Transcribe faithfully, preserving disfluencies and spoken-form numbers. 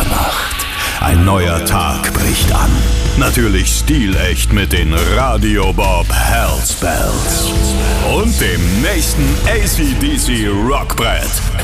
Mitternacht. Ein neuer Tag bricht an. Natürlich stilecht mit den Radio Bob Hellspells. Und dem nächsten A C D C Rockbrett.